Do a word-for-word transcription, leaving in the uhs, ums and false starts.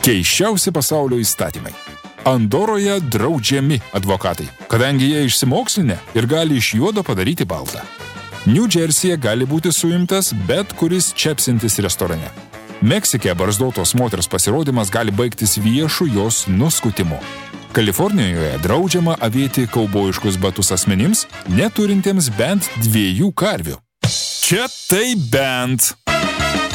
Keisčiausi pasaulio įstatymai. Andoroje draudžiami advokatai, kadangi jie išsimokslinę ir gali iš juodo padaryti baltą. New Jersey'e gali būti suimtas bet kuris čepsintis restorane. Meksike barzdotos moters pasirodymas gali baigtis viešu jos nuskutimu. Kalifornijoje draudžiama avėti kaubojiškus batus asmenims, neturintiems bent dviejų karvių. Čia tai bent.